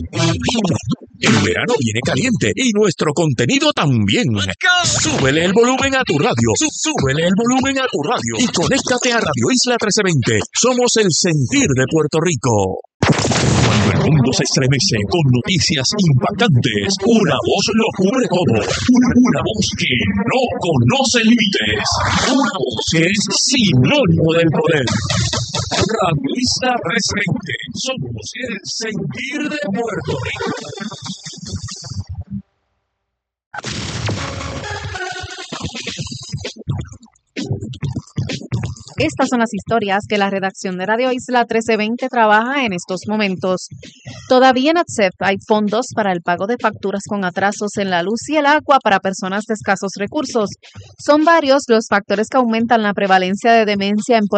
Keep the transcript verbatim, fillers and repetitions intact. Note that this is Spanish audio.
El verano viene caliente y nuestro contenido también. Súbele el volumen a tu radio. Súbele el volumen a tu radio. Y conéctate a Radio Isla trece veinte. Somos el sentir de Puerto Rico. Cuando el mundo se estremece con noticias impactantes, una voz lo cubre todo. Una, una voz que no conoce límites. Una voz que es sinónimo del poder. Radio Isla trece veinte. Somos el sentir de Puerto Rico. Estas son las historias que la redacción de Radio Isla trece veinte trabaja en estos momentos. Todavía en ATSEF hay fondos para el pago de facturas con atrasos en la luz y el agua para personas de escasos recursos. Son varios los factores que aumentan la prevalencia de demencia en Puerto Rico.